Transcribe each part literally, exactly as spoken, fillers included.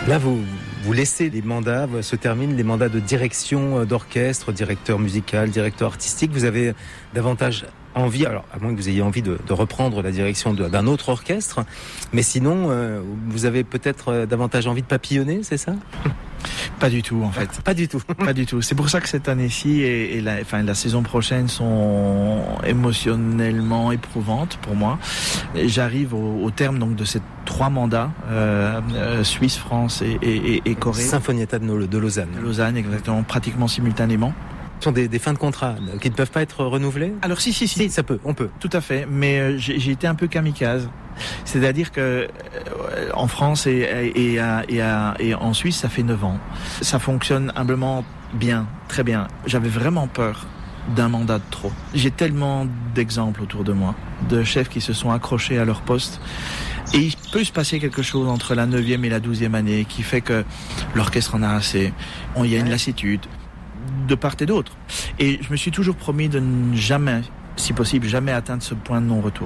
Là, vous, vous laissez les mandats, se terminent les mandats de direction d'orchestre, directeur musical, directeur artistique. Vous avez davantage envie, alors à moins que vous ayez envie de, de reprendre la direction de, d'un autre orchestre, mais sinon, euh, vous avez peut-être davantage envie de papillonner, c'est ça ? Pas du tout, en fait. Pas du tout. Pas du tout. C'est pour ça que cette année-ci et, et la, enfin, la saison prochaine sont émotionnellement éprouvantes pour moi. Et j'arrive au, au terme donc de ces trois mandats, euh, euh, Suisse, France et, et, et Corée. Sinfonietta de, de Lausanne. De Lausanne, exactement, pratiquement simultanément. Ce sont des, des fins de contrat qui ne peuvent pas être renouvelées ? Alors si, si, si. Si, ça peut, on peut. Tout à fait, mais euh, j'ai, j'ai été un peu kamikaze. C'est-à-dire que euh, en France et, et, et, et, et en Suisse, ça fait neuf ans. Ça fonctionne humblement bien, très bien. J'avais vraiment peur d'un mandat de trop. J'ai tellement d'exemples autour de moi, de chefs qui se sont accrochés à leur poste. Et il peut se passer quelque chose entre la neuvième et la douzième année qui fait que l'orchestre en a assez. Il y a une lassitude de part et d'autre. Et je me suis toujours promis de ne jamais, si possible, jamais atteindre ce point de non-retour.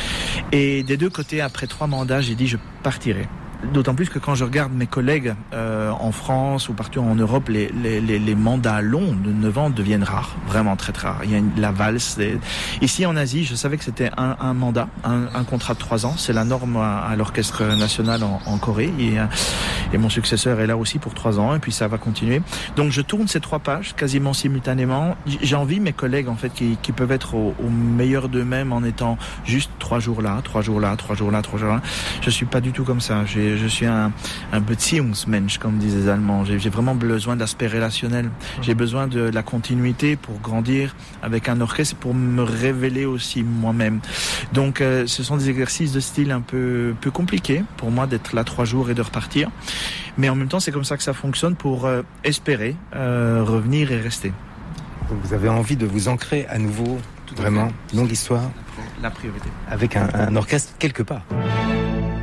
Et des deux côtés, après trois mandats, j'ai dit je partirai. D'autant plus que quand je regarde mes collègues euh, en France ou partout en Europe, les, les, les, les mandats longs de neuf ans deviennent rares, vraiment très très rares. Il y a une, la valse. Les... Ici en Asie, je savais que c'était un, un mandat, un, un contrat de trois ans. C'est la norme à, à l'orchestre national en, en Corée. Et, et mon successeur est là aussi pour trois ans. Et puis ça va continuer. Donc je tourne ces trois pages quasiment simultanément. J'ai envie mes collègues en fait qui, qui peuvent être au, au meilleur d'eux-mêmes en étant juste trois jours là, trois jours là, trois jours là, trois jours là. Je suis pas du tout comme ça. J'ai Je suis un, un Beziehungsmensch, comme disent les Allemands. J'ai, j'ai vraiment besoin d'aspect relationnel. J'ai besoin de la continuité pour grandir avec un orchestre, pour me révéler aussi moi-même. Donc, euh, ce sont des exercices de style un peu, peu compliqués pour moi d'être là trois jours et de repartir. Mais en même temps, c'est comme ça que ça fonctionne pour euh, espérer euh, revenir et rester. Donc vous avez envie de vous ancrer à nouveau, Tout vraiment, à fait. longue histoire. La priorité. Avec un, un orchestre quelque part.